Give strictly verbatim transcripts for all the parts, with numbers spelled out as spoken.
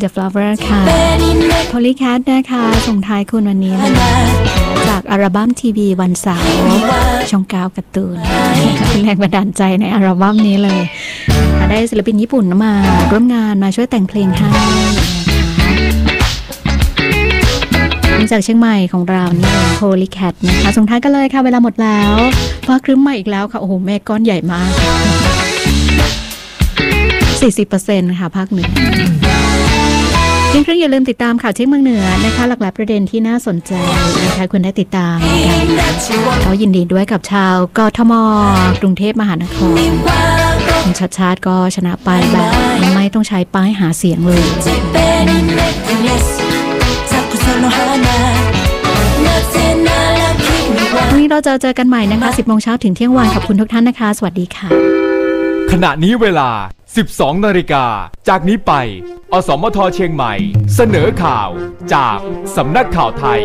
The Flower ค่ะ Polycat นะคะส่งท้ายคุณวันนี้เลยจากอัลบั้มทีวีวันเสาร์ช่องเก้าการ์ตูนแรงบันดาลใจในอัลบั้มนี้เลยได้ศิลปินญี่ปุ่นมาร่วมงานมาช่วยแต่งเพลงให้จากเชียงใหม่ของเรานี่ Polycat นะคะส่งท้ายกันเลยค่ะเวลาหมดแล้วฟ้าครึ้มมาอีกแล้วค่ะโอ้โหเมฆก้อนใหญ่มาก สี่สิบเปอร์เซ็นต์ ค่ะภาคเหนือเพียงครึ่งอย่าลืมติดตามข่าวเที่ยงเมืองเหนือนะคะหลากหลายประเด็นที่น่าสนใจนะคะคุณได้ติดตามกันเขายินดีด้วยกับชาวกทมกรุงเทพมหานครคุณชัดชาติก็ชนะไปแบบไม่ต้องใช้ป้ายหาเสียงเลยวันนี้เราจะเจอกันใหม่นะคะ สิบโมงเช้าถึงเที่ยงวันขอบคุณทุกท่านนะคะสวัสดีค่ะขณะนี้เวลา สิบสองนาฬิกาจากนี้ไปอสมทเชียงใหม่เสนอข่าวจากสำนักข่าวไทย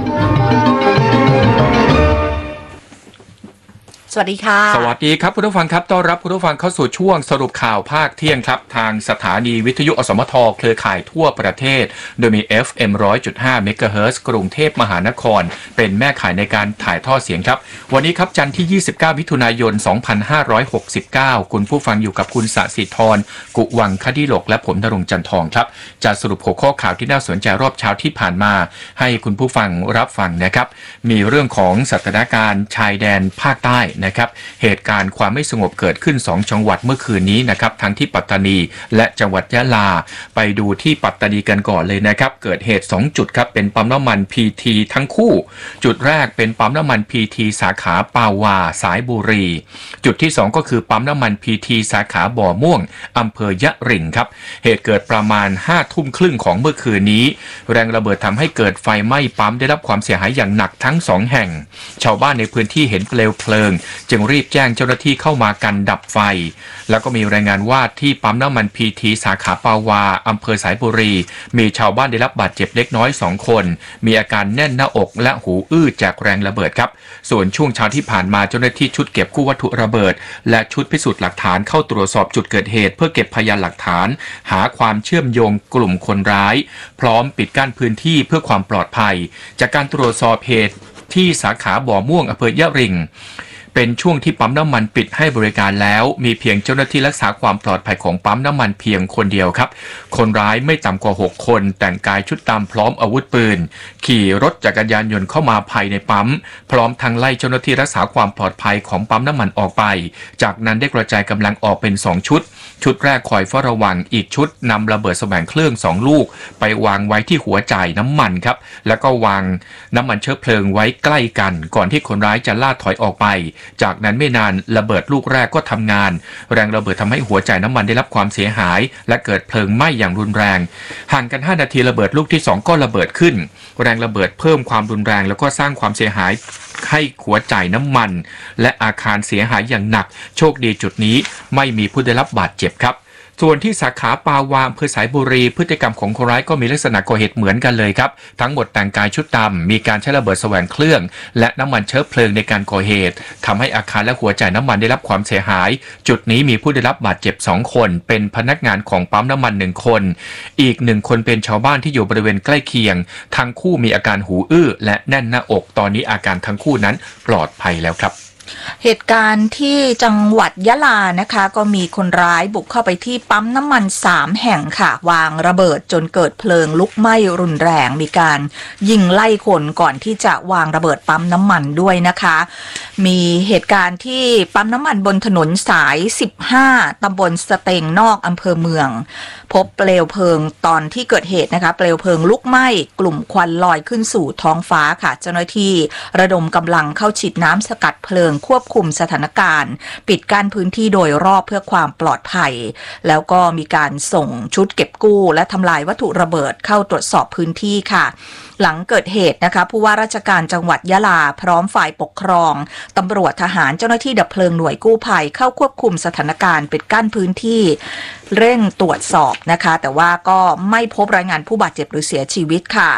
สวัสดีค่ะสวัสดีครับคุณผู้ฟังครับต้อนรับคุณผู้ฟังเข้าสู่ช่วงสรุปข่าวภาคเที่ยงครับทางสถานีวิทยุอสมทเครือข่ายทั่วประเทศโดยมี เอฟ เอ็ม หนึ่งร้อยจุดห้า เมกะเฮิรตซ์กรุงเทพมหานครเป็นแม่ข่ายในการถ่ายทอดเสียงครับวันนี้ครับจันทร์ที่ยี่สิบเก้ามิถุนายนสองพันห้าร้อยหกสิบเก้าคุณผู้ฟังอยู่กับคุณสศิธรกุวังคดิโลกและผมณรงค์จันทองครับจะสรุปหัวข้อข่าวที่น่าสนใจรอบเช้าที่ผ่านมาให้คุณผู้ฟังรับฟังนะครับมีเรื่องของสถานการณ์ชายแดนภาคใต้นะครับเหตุการณ์ความไม่สงบเกิดขึ้นสองจังหวัดเมื่อคืนนี้นะครับทั้งที่ปัตตานีและจังหวัดยะลาไปดูที่ปัตตานีกันก่อนเลยนะครับเกิดเหตุสองจุดครับเป็นปั๊มน้ำมัน พี ที ทั้งคู่จุดแรกเป็นปั๊มน้ำมัน พี ที สาขาปาวาสายบุรีจุดที่สองก็คือปั๊มน้ำมัน พี ที สาขาบ่อม่วงอำเภอยะริงครับเหตุเกิดประมาณห้าทุ่มครึ่งของเมื่อคืนนี้แรงระเบิดทำให้เกิดไฟไหม้ปั๊มได้รับความเสียหายอย่างหนักทั้งสองแห่งชาวบ้านในพื้นที่เห็นเปลวเพลิงจึงรีบแจ้งเจ้าหน้าที่เข้ามากันดับไฟแล้วก็มีรายงานว่าที่ปั๊มน้ำมัน พี ที สาขาปาวาอำเภอสายบุรีมีชาวบ้านได้รับบาดเจ็บเล็กน้อยสองคนมีอาการแน่นหน้าอกและหูอื้อจากแรงระเบิดครับส่วนช่วงเช้าที่ผ่านมาเจ้าหน้าที่ชุดเก็บกู้วัตถุระเบิดและชุดพิสูจน์หลักฐานเข้าตรวจสอบจุดเกิดเหตุเพื่อเก็บพยานหลักฐานหาความเชื่อมโยงกลุ่มคนร้ายพร้อมปิดกั้นพื้นที่เพื่อความปลอดภัยจากการตรวจสอบเหตุที่สาขาบ่อม่วงอำเภอยะริงเป็นช่วงที่ปั๊มน้ำมันปิดให้บริการแล้วมีเพียงเจ้าหน้าที่รักษาความปลอดภัยของปั๊มน้ำมันเพียงคนเดียวครับคนร้ายไม่ต่ำกว่าหกคนแต่งกายชุดดำพร้อมอาวุธปืนขี่รถจักรยานยนต์เข้ามาภายในปั๊มพร้อมทั้งไล่เจ้าหน้าที่รักษาความปลอดภัยของปั๊มน้ำมันออกไปจากนั้นได้กระจายกำลังออกเป็นสองชุดชุดแรกคอยเฝ้าระวังอีกชุดนำระเบิดแสวงเครื่องสองลูกไปวางไว้ที่หัวจ่ายน้ำมันครับแล้วก็วางน้ำมันเชื้อเพลิงไว้ใกล้กันก่อนที่คนร้ายจะล่าถอยออกไปจากนั้นไม่นานระเบิดลูกแรกก็ทำงานแรงระเบิดทำให้หัวจ่ายน้ำมันได้รับความเสียหายและเกิดเพลิงไหม้อย่างรุนแรงห่างกันห้านาทีระเบิดลูกที่สองก็ระเบิดขึ้นแรงระเบิดเพิ่มความรุนแรงแล้วก็สร้างความเสียหายให้หัวจ่ายน้ำมันและอาคารเสียหายอย่างหนักโชคดีจุดนี้ไม่มีผู้ได้รับบาดเจ็บครับส่วนที่สาขาปาวาอำเภอสายบุรีพฤติกรรมของคนร้ายก็มีลักษณะก่อเหตุเหมือนกันเลยครับทั้งหมดแต่งกายชุดดำมีการใช้ระเบิดแสวงเครื่องและน้ำมันเชื้อเพลิงในการก่อเหตุทำให้อาคารและหัวจ่ายน้ำมันได้รับความเสียหายจุดนี้มีผู้ได้รับบาดเจ็บสองคนเป็นพนักงานของปั๊มน้ำมันหนึ่งคนอีกหนึ่งคนเป็นชาวบ้านที่อยู่บริเวณใกล้เคียงทั้งคู่มีอาการหูอื้อและแน่นหน้าอกตอนนี้อาการทั้งคู่นั้นปลอดภัยแล้วครับเหตุการณ์ที่จังหวัดยะลานะคะก็มีคนร้ายบุกเข้าไปที่ปั๊มน้ำมันสามแห่งค่ะวางระเบิดจนเกิดเพลิงลุกไหม้รุนแรงมีการยิงไล่คนก่อนที่จะวางระเบิดปั๊มน้ำมันด้วยนะคะมีเหตุการณ์ที่ปั๊มน้ำมันบนถนนสายสิบห้าตำบลสเตงนอกอำเภอเมืองพบเปลวเพลิงตอนที่เกิดเหตุนะคะเปลวเพลิงลุกไหม้กลุ่มควันลอยขึ้นสู่ท้องฟ้าค่ะเจ้าหน้าที่ระดมกำลังเข้าฉีดน้ำสกัดเพลิงควบคุมสถานการณ์ปิดกั้นพื้นที่โดยรอบเพื่อความปลอดภัยแล้วก็มีการส่งชุดเก็บกู้และทำลายวัตถุระเบิดเข้าตรวจสอบพื้นที่ค่ะหลังเกิดเหตุนะคะผู้ว่าราชการจังหวัดยะลาพร้อมฝ่ายปกครองตำรวจทหารเจ้าหน้าที่ดับเพลิงหน่วยกู้ภัยเข้าควบคุมสถานการณ์ปิดกั้นพื้นที่เร่งตรวจสอบนะคะแต่ว่าก็ไม่พบรายงานผู้บาดเจ็บหรือเสียชีวิตค่ะ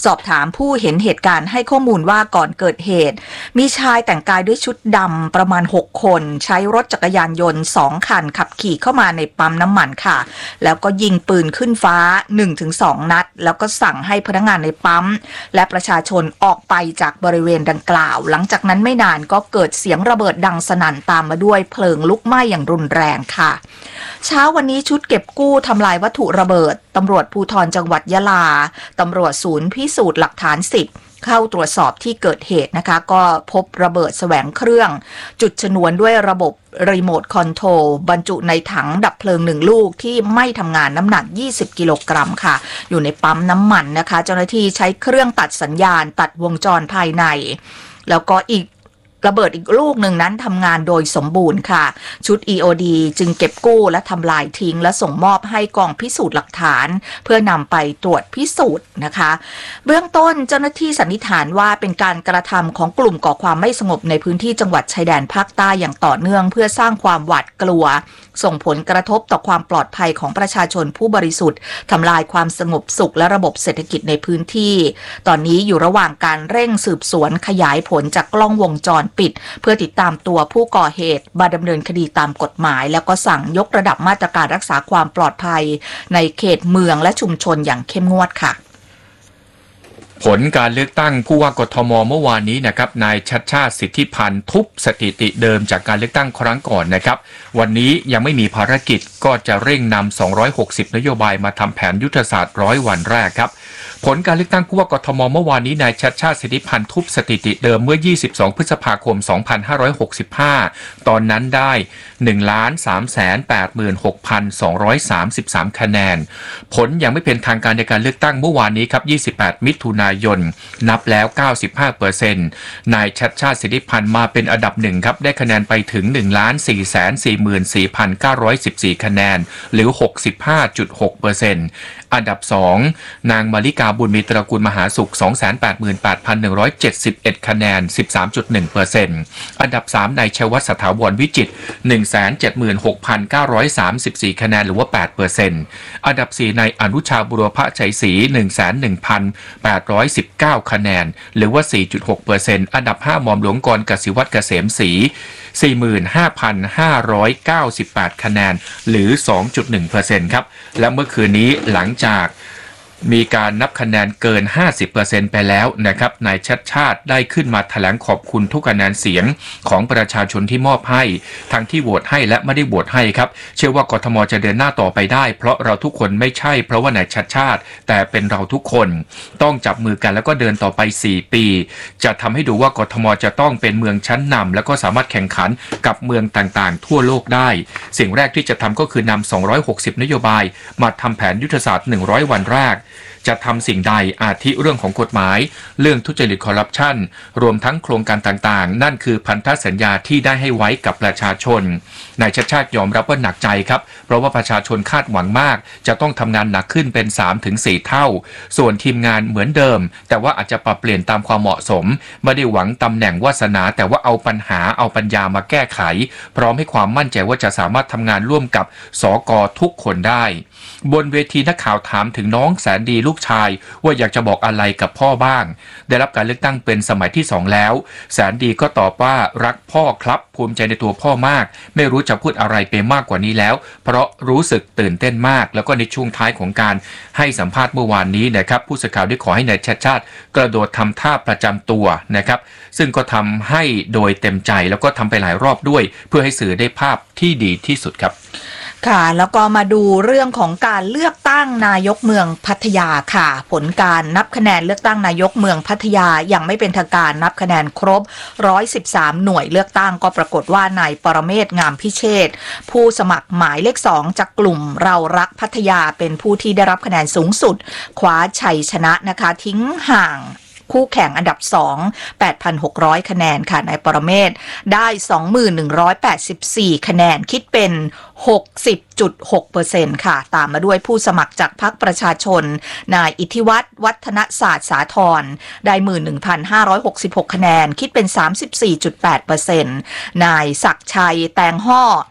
สอบถามผู้เห็นเหตุการณ์ให้ข้อมูลว่าก่อนเกิดเหตุมีชายแต่งกายด้วยชุดดำประมาณหกคนใช้รถจักรยานยนต์สองคันขับขี่เข้ามาในปั๊มน้ำมันค่ะแล้วก็ยิงปืนขึ้นฟ้า หนึ่งถึงสอง นัดแล้วก็สั่งให้พนักงานในปั๊มและประชาชนออกไปจากบริเวณดังกล่าวหลังจากนั้นไม่นานก็เกิดเสียงระเบิดดังสนั่นตามมาด้วยเพลิงลุกไหม้อย่างรุนแรงค่ะเช้าวันนี้ชุดเก็บกู้ทำลายวัตถุระเบิดตำรวจภูธรจังหวัดยะลาตำรวจศูนย์พิสูจน์หลักฐานสิบเข้าตรวจสอบที่เกิดเหตุนะคะก็พบระเบิดแสวงเครื่องจุดชนวนด้วยระบบรีโมทคอนโทรลบรรจุในถังดับเพลิงหนึ่งลูกที่ไม่ทำงานน้ำหนักยี่สิบกิโลกรัมค่ะอยู่ในปั๊มน้ำมันนะคะเจ้าหน้าที่ใช้เครื่องตัดสัญญาณตัดวงจรภายในแล้วก็อีกระเบิดอีกลูกหนึ่งนั้นทำงานโดยสมบูรณ์ค่ะชุด อี โอ ดี จึงเก็บกู้และทำลายทิ้งและส่งมอบให้กองพิสูจน์หลักฐานเพื่อนำไปตรวจพิสูจน์นะคะเบื้องต้นเจ้าหน้าที่สันนิษฐานว่าเป็นการกระทำของกลุ่มก่อความไม่สงบในพื้นที่จังหวัดชายแดนภาคใต้อย่างต่อเนื่องเพื่อสร้างความหวาดกลัวส่งผลกระทบต่อความปลอดภัยของประชาชนผู้บริสุทธิ์ทำลายความสงบสุขและระบบเศรษฐกิจในพื้นที่ตอนนี้อยู่ระหว่างการเร่งสืบสวนขยายผลจากกล้องวงจรปิดเพื่อติดตามตัวผู้ก่อเหตุมาดำเนินคดีตามกฎหมายแล้วก็สั่งยกระดับมาตรการรักษาความปลอดภัยในเขตเมืองและชุมชนอย่างเข้มงวดค่ะผลการเลือกตั้งผู้ว่ากทมเมื่อวานนี้นะครับนายชัชชาติสิทธิพันธ์ทุบสถิติเดิมจากการเลือกตั้งครั้งก่อนนะครับวันนี้ยังไม่มีภารกิจก็จะเร่งนำสองร้อยหกสิบนโยบายมาทำแผนยุทธศาสตร์ร้อยวันแรกครับผลการเลือกตั้งผู้ว่ากทมเมื่อวานนี้นายชัชชาติสิทธิพันธ์ทุบสถิติเดิมเมื่อยี่สิบสองพฤษภาคมสองพันห้าร้อยหกสิบห้าตอนนั้นได้ หนึ่งล้านสามแสนแปดหมื่นหกพันสองร้อยสามสิบสาม คะแนนผลยังไม่เป็นทางการในการเลือกตั้งเมื่อวานนี้ครับยี่สิบแปดมิถุนายนนับแล้ว เก้าสิบห้าเปอร์เซ็นต์ นายชัชชาติสิทธิพันธ์มาเป็นอันดับหนึ่งครับได้คะแนนไปถึง หนึ่งล้านสี่แสนสี่หมื่นสี่พันเก้าร้อยสิบสี่ คะแนนหรือ หกสิบห้าจุดหกเปอร์เซ็นต์ อันดับสองนางมาริกาบุญมีตระกูลมหาสุข สองแสนแปดหมื่นแปดพันหนึ่งร้อยเจ็ดสิบเอ็ด คะแนน สิบสามจุดหนึ่งเปอร์เซ็นต์ อันดับสามนายชัยวัฒน์สถาวรวิจิตร หนึ่งแสนเจ็ดหมื่นหกพันเก้าร้อยสามสิบสี่ คะแนนหรือว่า แปดเปอร์เซ็นต์ อันดับสี่นายอนุชาบุรพชัยศรี หนึ่งแสนหนึ่งพันแปดร้อยสิบเก้า คะแนนหรือว่า สี่จุดหกเปอร์เซ็นต์ อันดับห้าหม่อมหลวงกรกสิวัฒน์เกษมศรี สี่หมื่นห้าพันห้าร้อยเก้าสิบแปด คะแนนหรือ สองจุดหนึ่งเปอร์เซ็นต์ ครับและเมื่อคืนนี้หลังจากมีการนับคะแนนเกิน ห้าสิบเปอร์เซ็นต์ ไปแล้วนะครับนายชัชชาติได้ขึ้นมาแถลงขอบคุณทุกคะแนนเสียงของประชาชนที่มอบให้ทั้งที่โหวตให้และไม่ได้โหวตให้ครับเชื่อว่ากทมจะเดินหน้าต่อไปได้เพราะเราทุกคนไม่ใช่เพราะว่านายชัชชาติแต่เป็นเราทุกคนต้องจับมือกันแล้วก็เดินต่อไปสี่ปีจะทำให้ดูว่ากทมจะต้องเป็นเมืองชั้นนำแล้วก็สามารถแข่งขันกับเมืองต่างๆทั่วโลกได้สิ่งแรกที่จะทำก็คือนำสองร้อยหกสิบนโยบายมาทำแผนยุทธศาสตร์หนึ่งร้อยวันแรกจะทำสิ่งใดอาทิเรื่องของกฎหมายเรื่องทุจริตคอร์รัปชันรวมทั้งโครงการต่างๆนั่นคือพันธสัญญาที่ได้ให้ไว้กับประชาชนนายชัชชาติยอมรับว่าหนักใจครับเพราะว่าประชาชนคาดหวังมากจะต้องทำงานหนักขึ้นเป็น สามถึงสี่ เท่าส่วนทีมงานเหมือนเดิมแต่ว่าอาจจะปรับเปลี่ยนตามความเหมาะสมไม่ได้หวังตำแหน่งวาสนาแต่ว่าเอาปัญหาเอาปัญญามาแก้ไขพร้อมให้ความมั่นใจว่าจะสามารถทำงานร่วมกับสก.ทุกคนได้บนเวทีนักข่าวถามถึงน้องแสนดีลูกชายว่าอยากจะบอกอะไรกับพ่อบ้างได้รับการเลือกตั้งเป็นสมัยที่สองแล้วแสนดีก็ตอบว่ารักพ่อครับภูมิใจในตัวพ่อมากไม่รู้จะพูดอะไรไปมากกว่านี้แล้วเพราะรู้สึกตื่นเต้นมากแล้วก็ในช่วงท้ายของการให้สัมภาษณ์เมื่อวานนี้นะครับผู้สื่อข่าวได้ขอให้นายชัชชาติกระโดดทำท่าประจำตัวนะครับซึ่งก็ทำให้โดยเต็มใจแล้วก็ทำไปหลายรอบด้วยเพื่อให้สื่อได้ภาพที่ดีที่สุดครับค่ะแล้วก็มาดูเรื่องของการเลือกตั้งนายกเมืองพัทยาค่ะผลการนับคะแนนเลือกตั้งนายกเมืองพัทยายังไม่เป็นทางการนับคะแนนครบหนึ่งร้อยสิบสามหน่วยเลือกตั้งก็ปรากฏว่านายปรเมศงามพิเชษฐ์ผู้สมัครหมายเลขสองจากกลุ่มเรารักพัทยาเป็นผู้ที่ได้รับคะแนนสูงสุดคว้าชัยชนะนะคะทิ้งห่างคู่แข่งอันดับสอง แปดพันหกร้อย คะแนนค่ะนายปรเมศได้ สองพันหนึ่งร้อยแปดสิบสี่ คะแนนคิดเป็น หกสิบจุดหกเปอร์เซ็นต์ ค่ะตามมาด้วยผู้สมัครจากพรรคประชาชนนายอิทธิวัฒน์วัฒนศาสตร์สาธรได้ หนึ่งพันห้าร้อยหกสิบหก คะแนนคิดเป็น สามสิบสี่จุดแปดเปอร์เซ็นต์ นายศักดิ์ชัยแตงห่อ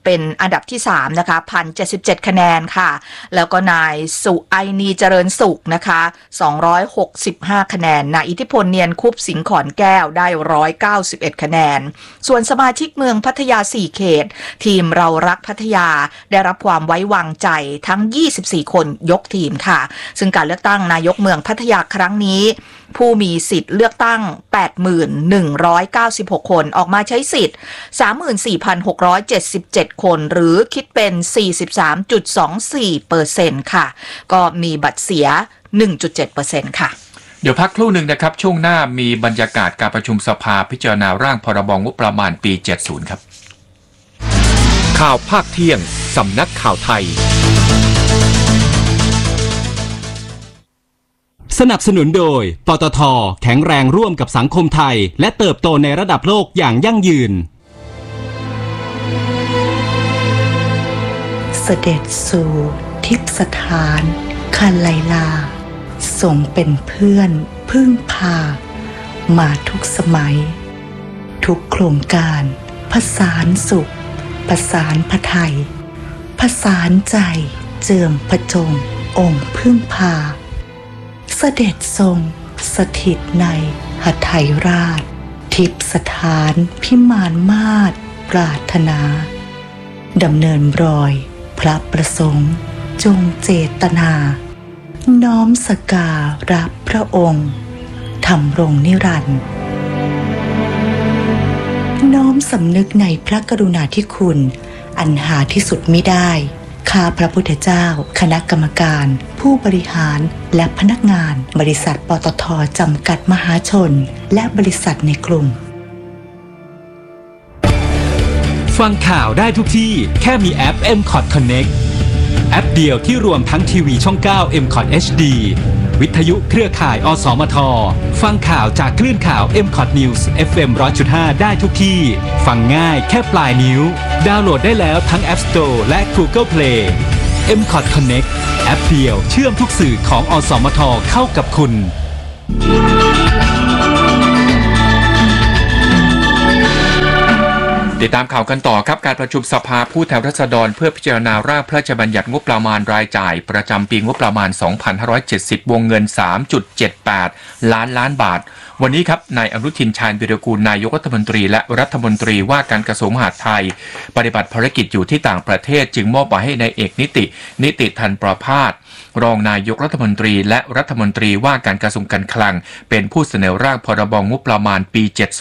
เป็นอันดับที่สามนะคะ หนึ่งพันเจ็ดสิบเจ็ด คะแนนค่ะแล้วก็นายสุไอนีเจริญสุขนะคะสองร้อยหกสิบห้าคะแนนนายอิทธิพลเนียนคุปสิงห์ขอนแก้วได้หนึ่งร้อยเก้าสิบเอ็ดคะแนนส่วนสมาชิกเมืองพัทยาสี่เขตทีมเรารักพัทยาได้รับความไว้วางใจทั้งยี่สิบสี่คนยกทีมค่ะซึ่งการเลือกตั้งนายกเมืองพัทยาครั้งนี้ผู้มีสิทธิ์เลือกตั้ง แปดหมื่นหนึ่งร้อยเก้าสิบหก คนออกมาใช้สิทธิ์ สามหมื่นสี่พันหกร้อยเจ็ดสิบเจ็ด คนหรือคิดเป็น สี่สิบสามจุดสองสี่เปอร์เซ็นต์ ค่ะก็มีบัตรเสีย หนึ่งจุดเจ็ดเปอร์เซ็นต์ ค่ะเดี๋ยวพักครู่หนึ่งนะครับช่วงหน้ามีบรรยากาศการประชุมสภาพิจารณาร่างพรบงบประมาณปีเจ็ดสิบครับข่าวภาคเที่ยงสำนักข่าวไทยสนับสนุนโดยปตท.แข็งแรงร่วมกับสังคมไทยและเติบโตในระดับโลกอย่างยั่งยืนเสด็จสู่ทิพสถานคันไลลาทรงเป็นเพื่อนพึ่งพามาทุกสมัยทุกโครงการผสานสุขประสานพระไทยผสานใจเจิมพระจงองค์พึ่งพาเสด็จทรงสถิตในหทัยราชทิพสถานพิมานมาศปรารถนาดำเนินรอยพระประสงค์จงเจตนาน้อมสการะพระองค์ทำรงนิรันดร์น้อมสำนึกในพระกรุณาธิคุณอันหาที่สุดมิได้ข้าพระพุทธเจ้าคณะกรรมการผู้บริหารและพนักงานบริษัทปตท.จำกัดมหาชนและบริษัทในกลุ่มฟังข่าวได้ทุกที่แค่มีแอป เอ็ม คอท Connect แอปเดียวที่รวมทั้งทีวีช่อง เก้า เอ็ม คอท เอช ดี วิทยุเครือข่ายอสมทฟังข่าวจากคลื่นข่าว เอ็ม คอท News เอฟ เอ็ม หนึ่งร้อยจุดห้า ได้ทุกที่ฟังง่ายแค่ปลายนิ้วดาวน์โหลดได้แล้วทั้ง App Store และ Google Play เอ็ม คอท Connect แอปเดียวเชื่อมทุกสื่อของอสมทเข้ากับคุณติดตามข่าวกันต่อครับการประชุมสภาผู้แทนราษฎรเพื่อพิจารณาร่างพระราชบัญญัติงบประมาณรายจ่ายประจำปีงบประมาณ สองพันห้าร้อยเจ็ดสิบ วงเงิน สามจุดเจ็ดแปด ล้านล้านบาทวันนี้ครับนายอนุทินชาญวิรากูลนายกรัฐมนตรีและรัฐมนตรีว่าการกระทรวงมหาดไทยปฏิบัติภารกิจอยู่ที่ต่างประเทศจึงมอบหมายให้นายเอกนิตินิติธันประภาสรองนายกรัฐมนตรีและรัฐมนตรีว่าการกระทรวงการคลังเป็นผู้เสนอร่างพรบงบประมาณปีเจ็ดสิบ